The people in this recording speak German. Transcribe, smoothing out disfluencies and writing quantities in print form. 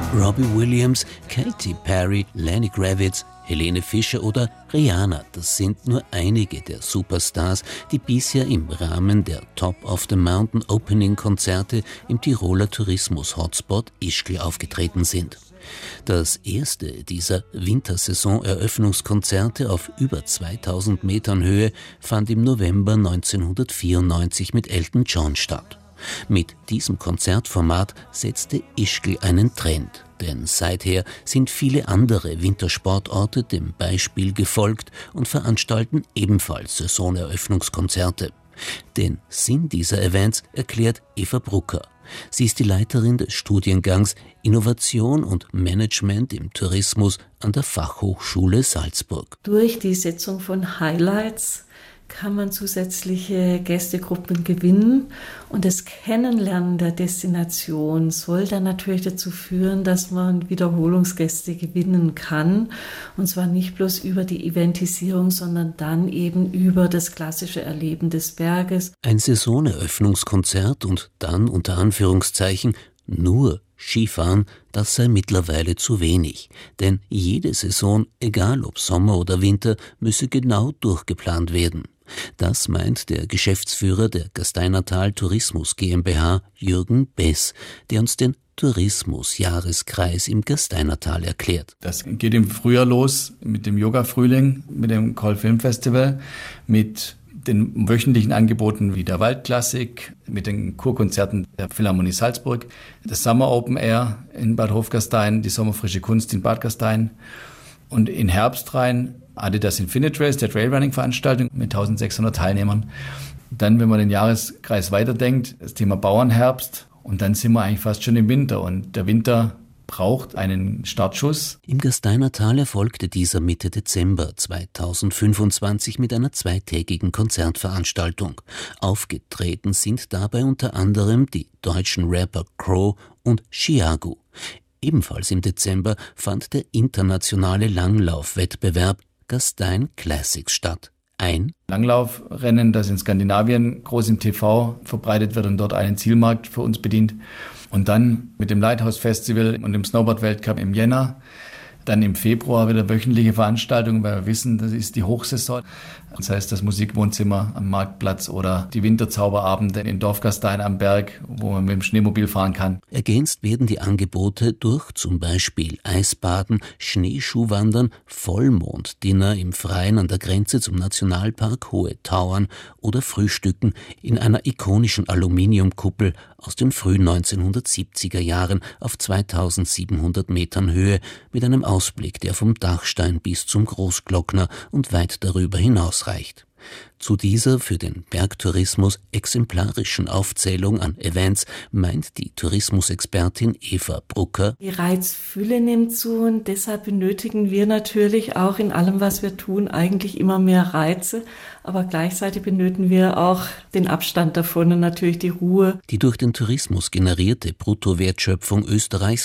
Robbie Williams, Katy Perry, Lenny Kravitz, Helene Fischer oder Rihanna, das sind nur einige der Superstars, die bisher im Rahmen der Top of the Mountain Opening Konzerte im Tiroler Tourismus-Hotspot Ischgl aufgetreten sind. Das erste dieser Wintersaison-Eröffnungskonzerte auf über 2000 Metern Höhe fand im November 1994 mit Elton John statt. Mit diesem Konzertformat setzte Ischgl einen Trend, denn seither sind viele andere Wintersportorte dem Beispiel gefolgt und veranstalten ebenfalls Saisoneröffnungskonzerte. Den Sinn dieser Events erklärt Eva Brucker. Sie ist die Leiterin des Studiengangs Innovation und Management im Tourismus an der Fachhochschule Salzburg. Durch die Setzung von Highlights kann man zusätzliche Gästegruppen gewinnen und das Kennenlernen der Destination soll dann natürlich dazu führen, dass man Wiederholungsgäste gewinnen kann und zwar nicht bloß über die Eventisierung, sondern dann eben über das klassische Erleben des Berges. Ein Saisoneröffnungskonzert und dann unter Anführungszeichen nur Skifahren, das sei mittlerweile zu wenig, denn jede Saison, egal ob Sommer oder Winter, müsse genau durchgeplant werden. Das meint der Geschäftsführer der Gasteinertal Tourismus GmbH, Jürgen Bess, der uns den Tourismus-Jahreskreis im Gasteinertal erklärt. Das geht im Frühjahr los mit dem Yoga-Frühling, mit dem Call Film Festival, mit den wöchentlichen Angeboten wie der Waldklassik, mit den Kurkonzerten der Philharmonie Salzburg, das Summer Open Air in Bad Hofgastein, die Sommerfrische Kunst in Bad Gastein und in Herbst rein Adidas Infinite Race, der Trailrunning-Veranstaltung mit 1600 Teilnehmern. Dann, wenn man den Jahreskreis weiterdenkt, das Thema Bauernherbst und dann sind wir eigentlich fast schon im Winter und der Winter braucht einen Startschuss. Im Gasteinertal erfolgte dieser Mitte Dezember 2025 mit einer zweitägigen Konzertveranstaltung. Aufgetreten sind dabei unter anderem die deutschen Rapper Crow und Chiago. Ebenfalls im Dezember fand der internationale Langlaufwettbewerb Gastein Classics statt. Ein Langlaufrennen, das in Skandinavien groß im TV verbreitet wird und dort einen Zielmarkt für uns bedient. Und dann mit dem Lighthouse Festival und dem Snowboard-Weltcup im Jänner. Dann im Februar wieder wöchentliche Veranstaltungen, weil wir wissen, das ist die Hochsaison. Das heißt, das Musikwohnzimmer am Marktplatz oder die Winterzauberabende in Dorfgastein am Berg, wo man mit dem Schneemobil fahren kann. Ergänzt werden die Angebote durch zum Beispiel Eisbaden, Schneeschuhwandern, Vollmonddinner im Freien an der Grenze zum Nationalpark Hohe Tauern oder Frühstücken in einer ikonischen Aluminiumkuppel aus den frühen 1970er Jahren auf 2700 Metern Höhe mit einem Ausblick, der vom Dachstein bis zum Großglockner und weit darüber hinaus reicht. Zu dieser für den Bergtourismus exemplarischen Aufzählung an Events meint die Tourismusexpertin Eva Brucker: Die Reizfülle nimmt zu und deshalb benötigen wir natürlich auch in allem, was wir tun, eigentlich immer mehr Reize. Aber gleichzeitig benötigen wir auch den Abstand davon und natürlich die Ruhe. Die durch den Tourismus generierte Bruttowertschöpfung Österreichs